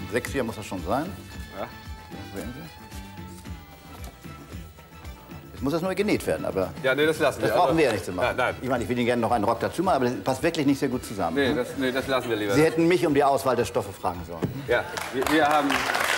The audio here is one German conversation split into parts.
6,4 muss das schon sein. Ja. Sehen Sie? Jetzt muss das nur genäht werden, aber Ja, nee, das lassen wir. das brauchen wir ja nicht zu machen. Nein. Ich meine, ich will Ihnen gerne noch einen Rock dazu machen, aber das passt wirklich nicht sehr gut zusammen. Nee, das lassen wir lieber. Sie hätten mich um die Auswahl der Stoffe fragen sollen. Ja, wir haben...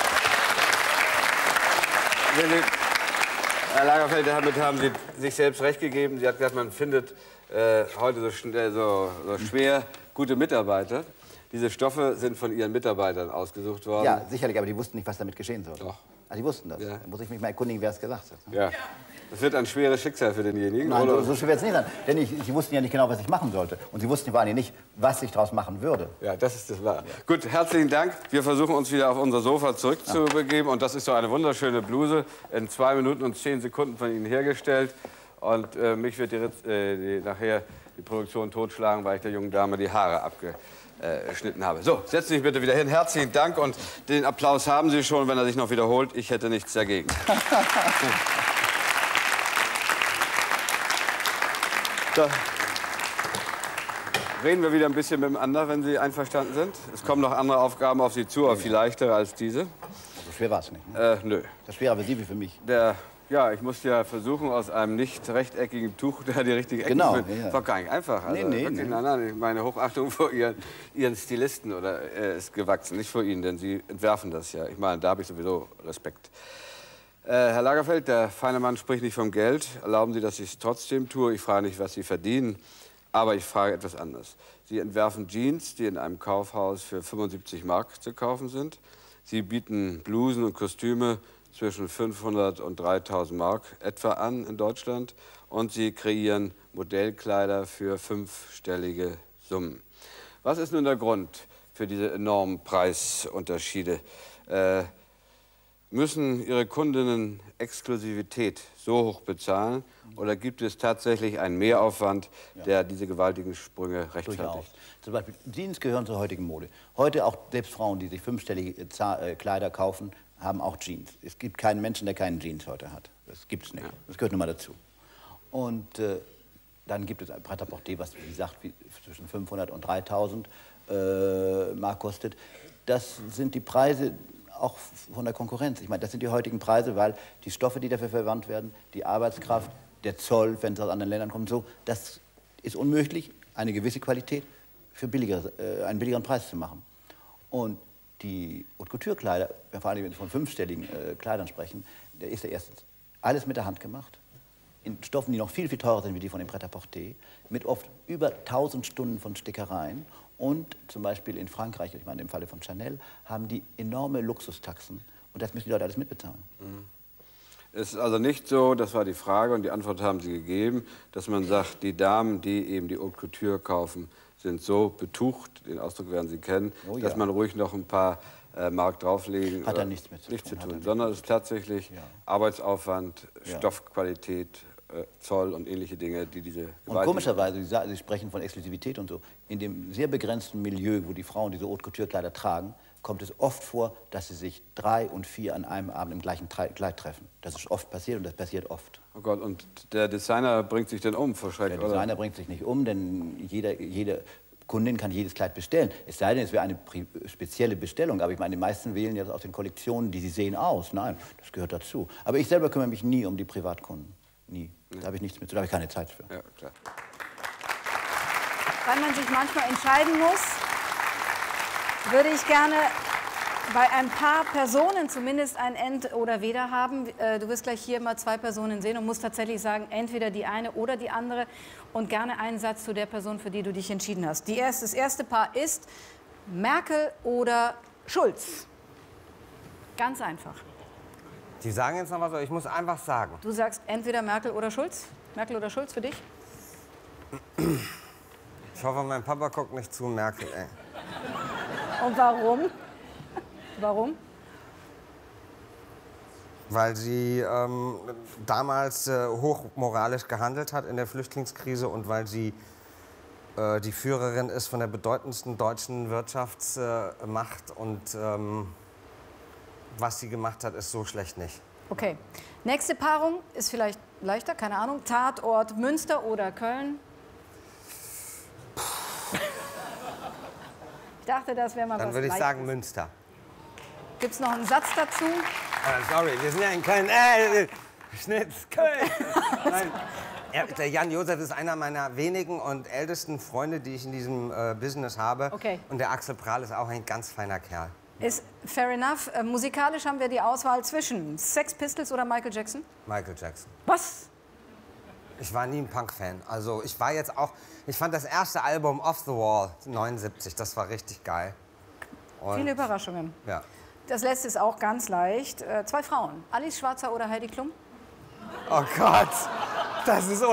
Herr Lagerfeld, damit haben Sie sich selbst recht gegeben. Sie hat gesagt, man findet heute so schwer gute Mitarbeiter. Diese Stoffe sind von Ihren Mitarbeitern ausgesucht worden. Ja, sicherlich, aber die wussten nicht, was damit geschehen soll. Doch. Ah, die wussten das. Ja. Da muss ich mich mal erkundigen, wer es gesagt hat. Ja. Das wird ein schweres Schicksal für denjenigen. Nein, oder? so schwer wird es nicht sein. Denn sie wussten ja nicht genau, was ich machen sollte. Und sie wussten vor allem nicht, was ich daraus machen würde. Ja, das ist das Wahre. Gut, herzlichen Dank. Wir versuchen uns wieder auf unser Sofa zurückzubegeben. Und das ist so eine wunderschöne Bluse, in 2 Minuten und 10 Sekunden von Ihnen hergestellt. Und mich wird nachher die Produktion totschlagen, weil ich der jungen Dame die Haare abgeschnitten habe. So, setzen Sie sich bitte wieder hin. Herzlichen Dank. Und den Applaus haben Sie schon, wenn er sich noch wiederholt. Ich hätte nichts dagegen. So. Reden wir wieder ein bisschen miteinander, wenn Sie einverstanden sind. Es kommen noch andere Aufgaben auf Sie zu, aber viel leichtere als diese. So schwer war es nicht. Ne? Nö. Das schwerer für Sie wie für mich. Ja, ich musste ja versuchen, aus einem nicht rechteckigen Tuch da die richtige Ecke zu finden. Das war gar nicht einfach. Also Nee. Nein, meine Hochachtung vor Ihren Stilisten ist gewachsen, nicht vor Ihnen, denn Sie entwerfen das ja. Ich meine, da habe ich sowieso Respekt. Herr Lagerfeld, der feine Mann spricht nicht vom Geld. Erlauben Sie, dass ich es trotzdem tue. Ich frage nicht, was Sie verdienen, aber ich frage etwas anderes. Sie entwerfen Jeans, die in einem Kaufhaus für 75 Mark zu kaufen sind. Sie bieten Blusen und Kostüme zwischen 500 und 3000 Mark etwa an in Deutschland. Und Sie kreieren Modellkleider für 5-stellige Summen. Was ist nun der Grund für diese enormen Preisunterschiede? Müssen Ihre Kundinnen Exklusivität so hoch bezahlen oder gibt es tatsächlich einen Mehraufwand, der diese gewaltigen Sprünge rechtfertigt? Durchaus. Zum Beispiel Jeans gehören zur heutigen Mode. Heute auch selbst Frauen, die sich 5-stellige Kleider kaufen, haben auch Jeans. Es gibt keinen Menschen, der keinen Jeans heute hat. Das gibt es nicht. Ja. Das gehört nun mal dazu. Und dann gibt es ein Prêt-à-porter, was wie gesagt zwischen 500 und 3000 Mark kostet. Das sind die Preise auch von der Konkurrenz. Ich meine, das sind die heutigen Preise, weil die Stoffe, die dafür verwandt werden, die Arbeitskraft, der Zoll, wenn es aus anderen Ländern kommt, so, das ist unmöglich, eine gewisse Qualität für einen billigeren Preis zu machen. Und die Haute-Couture-Kleider, vor allem wenn wir von 5-stelligen Kleidern sprechen, der ist ja erstens alles mit der Hand gemacht, in Stoffen, die noch viel, viel teurer sind wie die von dem Prêt-à-porter, mit oft über 1000 Stunden von Stickereien. Und zum Beispiel in Frankreich, ich meine im Falle von Chanel, haben die enorme Luxustaxen. Und das müssen die Leute alles mitbezahlen. Es ist also nicht so, das war die Frage und die Antwort haben Sie gegeben, dass man sagt, die Damen, die eben die Haute Couture kaufen, sind so betucht, den Ausdruck werden Sie kennen, dass man ruhig noch ein paar Mark drauflegen. Hat da nichts mit zu tun. Sondern es ist tatsächlich Arbeitsaufwand, Stoffqualität, Zoll und ähnliche Dinge, die diese Gewalt... Und komischerweise, Sie sprechen von Exklusivität und so, in dem sehr begrenzten Milieu, wo die Frauen diese Haute-Couture-Kleider tragen, kommt es oft vor, dass sie sich 3 und 4 an einem Abend im gleichen Kleid treffen. Das ist oft passiert und das passiert oft. Oh Gott, und der Designer bringt sich denn um vor Schreck, oder? Der Designer bringt sich nicht um, denn jede Kundin kann jedes Kleid bestellen. Es sei denn, es wäre eine spezielle Bestellung. Aber ich meine, die meisten wählen ja aus den Kollektionen, die sie sehen, aus. Nein, das gehört dazu. Aber ich selber kümmere mich nie um die Privatkunden. Nie. Da habe ich nichts mit, da habe ich keine Zeit für. Ja, klar. Weil man sich manchmal entscheiden muss, würde ich gerne bei ein paar Personen zumindest ein Ent- oder Weder haben. Du wirst gleich hier mal 2 Personen sehen und musst tatsächlich sagen, entweder die eine oder die andere. Und gerne einen Satz zu der Person, für die du dich entschieden hast. Das erste Paar ist Merkel oder Schulz. Ganz einfach. Die sagen jetzt noch was, aber ich muss einfach sagen. Du sagst entweder Merkel oder Schulz? Merkel oder Schulz für dich? Ich hoffe, mein Papa guckt nicht zu, Merkel, ey. Und warum? Warum? Weil sie damals hochmoralisch gehandelt hat in der Flüchtlingskrise und weil sie die Führerin ist von der bedeutendsten deutschen Wirtschaftsmacht und was sie gemacht hat, ist so schlecht nicht. Okay. Nächste Paarung ist vielleicht leichter, keine Ahnung. Tatort Münster oder Köln? Ich dachte, das wäre mal was Dann würde ich Leichtes. sagen Münster. Gibt es noch einen Satz dazu? Sorry, wir sind ja in Köln. Schnitz, Köln. Nein. Der Jan Josef ist einer meiner wenigen und ältesten Freunde, die ich in diesem Business habe. Okay. Und der Axel Prahl ist auch ein ganz feiner Kerl. Ist fair enough. Musikalisch haben wir die Auswahl zwischen Sex Pistols oder Michael Jackson? Michael Jackson. Was? Ich war nie ein Punk-Fan. Also ich war jetzt auch... Ich fand das erste Album Off the Wall, 79, das war richtig geil. Und, Viele Überraschungen. ja. Das letzte ist auch ganz leicht. Zwei Frauen. Alice Schwarzer oder Heidi Klum? Oh Gott, das ist